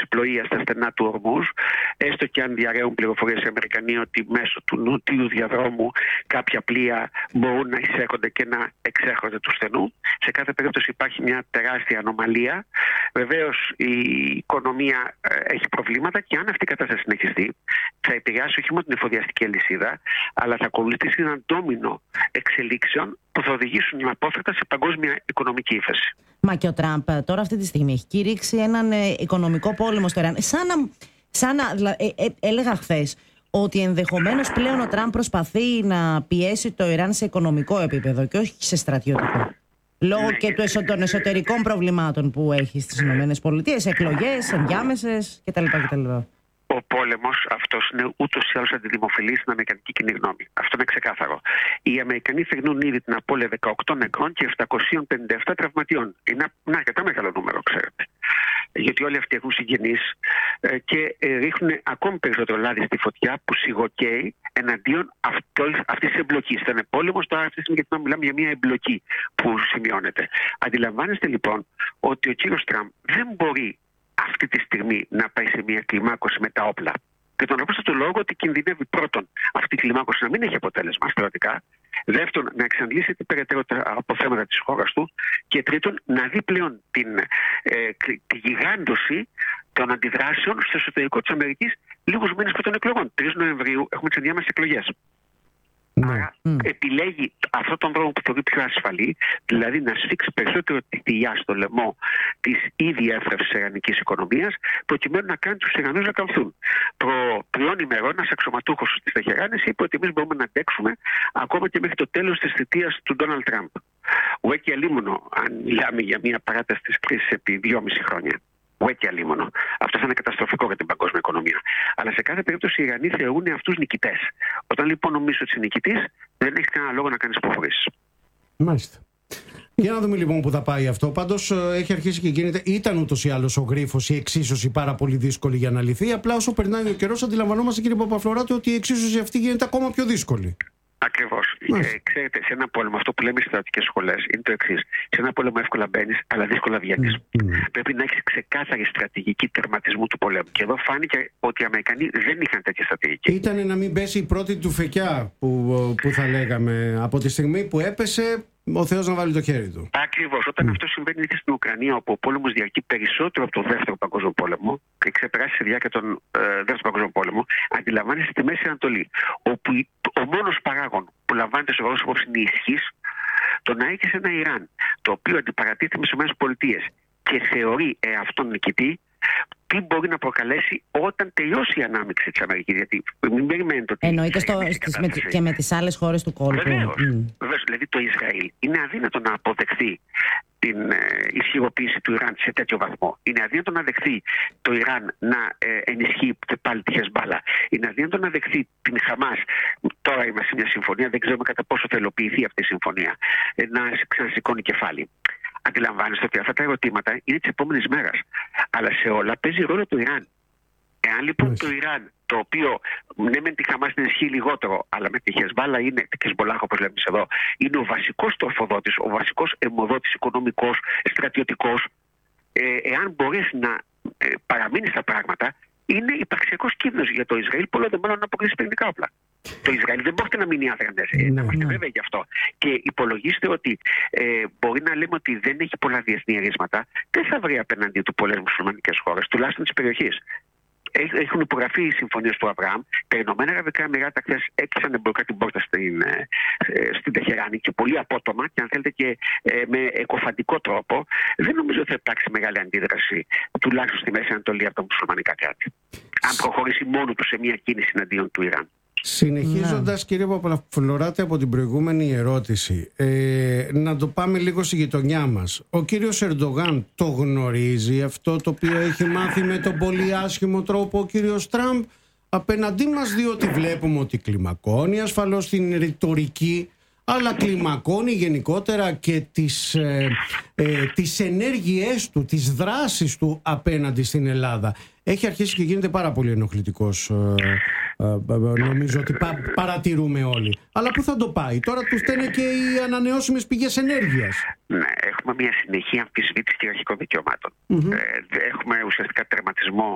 ναυσιπλοεία στα στενά του Ορμούζ, έστω και αν διαρρέουν πληροφορίες οι Αμερικανοί ότι μέσω του νότιου διαδρόμου κάποια πλοία μπορούν να εισέρχονται και να εξέρχονται του στενού. Σε κάθε περίπτωση υπάρχει μια τεράστια ανομαλία. Βεβαίως η οικονομία έχει προβλήματα και αν αυτή η κατάσταση συνεχιστεί, θα επηρεάσει όχι μόνο την εφοδιαστική αλυσίδα, αλλά θα ακολουθήσει έναν ντόμινο εξελίξεων που θα οδηγήσουν αναπόφευκτα σε παγκόσμια οικονομική ύφεση. Μα και ο Τραμπ τώρα αυτή τη στιγμή έχει κηρύξει έναν οικονομικό πόλεμο στο Ιράν. Έλεγα χθες ότι ενδεχομένως πλέον ο Τραμπ προσπαθεί να πιέσει το Ιράν σε οικονομικό επίπεδο και όχι σε στρατιωτικό. Λόγω και των εσωτερικών προβλημάτων που έχει στις ΗΠΑ, εκλογές, ενδιάμεσες κτλ. Ο πόλεμος αυτός είναι ούτως ή άλλως αντιδημοφιλής στην αμερικανική κοινή γνώμη. Αυτό είναι ξεκάθαρο. Οι Αμερικανοί θρηνούν ήδη την απώλεια 18 νεκρών και 757 τραυματιών. Είναι ένα αρκετά μεγάλο νούμερο, ξέρετε. Γιατί όλοι αυτοί έχουν συγγενείς και ρίχνουν ακόμη περισσότερο λάδι στη φωτιά που σιγοκαίει εναντίον αυτής της εμπλοκής. Ήταν πόλεμος, τώρα αυτή τη στιγμή γιατί μιλάμε για μια εμπλοκή που σημειώνεται. Αντιλαμβάνεστε λοιπόν ότι ο κύριος Τραμπ δεν μπορεί αυτή τη στιγμή να πάει σε μια κλιμάκωση με τα όπλα. Και τον απλούστατο λόγο ότι κινδυνεύει πρώτον αυτή η κλιμάκωση να μην έχει αποτέλεσμα στρατικά, δεύτερον να εξαντλήσει την περαιτέρω αποθέματα της χώρας του και τρίτον να δει πλέον τη γιγάντωση των αντιδράσεων στο εσωτερικό της Αμερικής λίγους μήνες πριν των εκλογών. 3 Νοεμβρίου έχουμε τις ενδιάμεσες εκλογές. Άρα επιλέγει αυτόν τον δρόμο που θεωρεί πιο ασφαλή, δηλαδή να σφίξει περισσότερο τη θηλιά στο λαιμό της ήδη εύθραυσης ιρανικής οικονομίας, προκειμένου να κάνει τους Ιρανούς να καμφθούν. Προ 3 ημερών, ένας αξιωματούχος της Τεχεράνης είπε ότι εμείς μπορούμε να αντέξουμε ακόμα και μέχρι το τέλος της θητείας του Ντόναλντ Τραμπ. Ουέ και αλίμονο, αν μιλάμε για μια παράταση της κρίσης επί 2,5 χρόνια. Ουέ και αλίμονο. Αυτό θα είναι καταστροφικό για την παγκόσμια οικονομία. Αλλά σε κάθε περίπτωση οι Ιρανοί θεωρούν αυτούς νικητές. Όταν λοιπόν νομίζεις ότι είσαι νικητής, δεν έχεις κανένα λόγο να κάνεις υποχωρήσεις. Μάλιστα. Για να δούμε λοιπόν πού θα πάει αυτό. Πάντως έχει αρχίσει και γίνεται. Ήταν ούτως ή άλλως ο γρίφος, η εξίσωση πάρα πολύ δύσκολη για να λυθεί. Απλά όσο περνάει ο καιρός, αντιλαμβανόμαστε, κύριε Παπαφλωράτη, ότι η εξίσωση αυτή γίνεται ακόμα πιο δύσκολη. Ακριβώς. Ξέρετε, σε ένα πόλεμο, αυτό που λέμε στις στρατιωτικές σχολές είναι το εξής. Σε ένα πόλεμο εύκολα μπαίνεις, αλλά δύσκολα βγαίνεις. Πρέπει να έχεις ξεκάθαρη στρατηγική τερματισμού του πολέμου. Και εδώ φάνηκε ότι οι Αμερικανοί δεν είχαν τέτοια στρατηγική. Ήτανε να μην πέσει η πρώτη του φεκιά που θα λέγαμε. Από τη στιγμή που έπεσε, ο Θεός να βάλει το χέρι του. Ακριβώς. Όταν αυτό συμβαίνει είτε στην Ουκρανία, όπου ο πόλεμος διαρκεί περισσότερο από τον Δεύτερο Παγκόσμιο Πόλεμο και ξεπεράσει τη διάρκεια τον Δεύτερο Παγκόσμιο Πόλεμο, αντιλαμβάνεσαι τη Μέση Ανατολή, όπου ο μόνος παράγων που λαμβάνεται σοβαρός υπόψη είναι η ισχύς, το να έχεις ένα Ιράν το οποίο αντιπαρατίθεται με τις ΗΠΑ και θεωρεί αυτόν νικητή, τι μπορεί να προκαλέσει όταν τελειώσει η ανάμειξη της Αμερικής. Γιατί μην περιμένετε ότι. Εννοείται και με τις άλλες χώρες του κόλπου. Βεβαίως. Δηλαδή το Ισραήλ είναι αδύνατο να αποδεχθεί την ισχυροποίηση του Ιράν σε τέτοιο βαθμό. Είναι αδύνατο να δεχθεί το Ιράν να ενισχύει και πάλι τη Χεσμπάλα. Είναι αδύνατο να δεχθεί την Χαμάς. Τώρα είμαστε σε μια συμφωνία, δεν ξέρουμε κατά πόσο θα υλοποιηθεί αυτή η συμφωνία. Να ξανασηκώνει κεφάλι. Αντιλαμβάνεστε ότι αυτά τα ερωτήματα είναι της επόμενης μέρας. Αλλά σε όλα παίζει ρόλο το Ιράν. Εάν λοιπόν το Ιράν, το οποίο ναι με τη Χαμάς την ισχύει λιγότερο, αλλά με τη Χεσμπάλα είναι, τη Χεσμπολάχ όπως λέμε εδώ, είναι ο βασικός τροφοδότης, ο βασικός αιμοδότης οικονομικός, στρατιωτικός, εάν μπορέσει να παραμείνει στα πράγματα, είναι υπαρξιακός κίνδυνος για το Ισραήλ, πολλό δε μάλλον να αποκτήσει πυρηνικά όπλα. Το Ισραήλ δεν μπορεί να μείνει άδραντες, να είμαστε βέβαιοι γι' αυτό. Και υπολογίστε ότι μπορεί να λέμε ότι δεν έχει πολλά διεθνή ερίσματα, δεν θα βρει απέναντι του πολλές μουσουλμανικές χώρες, τουλάχιστον της περιοχής. Έχουν υπογραφεί οι συμφωνίες του Αβραάμ. Τα Ηνωμένα Αραβικά Εμιράτα χθες έκλεισαν εμπορικά την πόρτα στην Τεχεράνη και πολύ απότομα και αν θέλετε και με εκοφαντικό τρόπο. Δεν νομίζω ότι θα υπάρξει μεγάλη αντίδραση, τουλάχιστον στη Μέση Ανατολή, από τα μουσουλμανικά κράτη. Αν προχωρήσει μόνο του σε μια κίνηση εναντίον του Ιράν. Συνεχίζοντας, κύριε Παπαφλωράτη, από την προηγούμενη ερώτηση, να το πάμε λίγο στη γειτονιά μας. Ο κύριος Ερντογάν το γνωρίζει αυτό το οποίο έχει μάθει με τον πολύ άσχημο τρόπο ο κύριος Τραμπ απέναντί μας, διότι βλέπουμε ότι κλιμακώνει ασφαλώς την ρητορική, αλλά κλιμακώνει γενικότερα και τις ενέργειές του, τις δράσεις του απέναντι στην Ελλάδα. Έχει αρχίσει και γίνεται πάρα πολύ ενοχλητικός, νομίζω ότι παρατηρούμε όλοι. Αλλά πού θα το πάει? Τώρα του φταίνε και οι ανανεώσιμες πηγές ενέργειας. Ναι, έχουμε μια συνεχή αμφισβήτηση κυριαρχικών δικαιωμάτων. Έχουμε ουσιαστικά τερματισμό